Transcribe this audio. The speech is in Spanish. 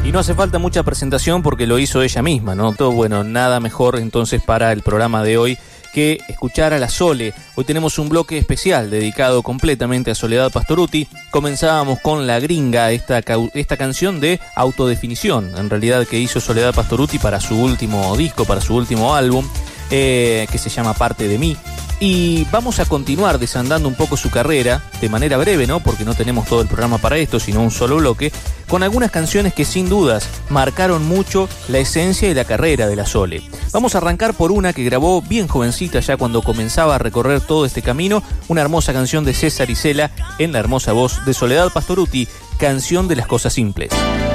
Y no hace falta mucha presentación porque lo hizo ella misma, ¿no? Todo bueno, nada mejor entonces para el programa de hoy que escuchar a la Sole. Hoy tenemos un bloque especial dedicado completamente a Soledad Pastorutti. Comenzábamos con La Gringa, esta canción de autodefinición, en realidad, que hizo Soledad Pastorutti para su último disco, para su último álbum, que se llama Parte de mí. Y vamos a continuar desandando un poco su carrera, de manera breve, ¿no? Porque no tenemos todo el programa para esto, sino un solo bloque, con algunas canciones que sin dudas marcaron mucho la esencia y la carrera de la Sole. Vamos a arrancar por una que grabó bien jovencita, ya cuando comenzaba a recorrer todo este camino, una hermosa canción de César Isela en la hermosa voz de Soledad Pastorutti, Canción de las Cosas Simples.